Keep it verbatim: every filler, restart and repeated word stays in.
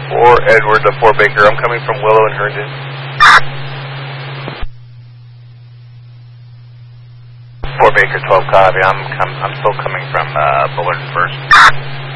four Edward to four Baker. I'm coming from Willow and Herndon. four Baker, twelve copy. I'm, I'm, I'm still coming from uh, Bullard first.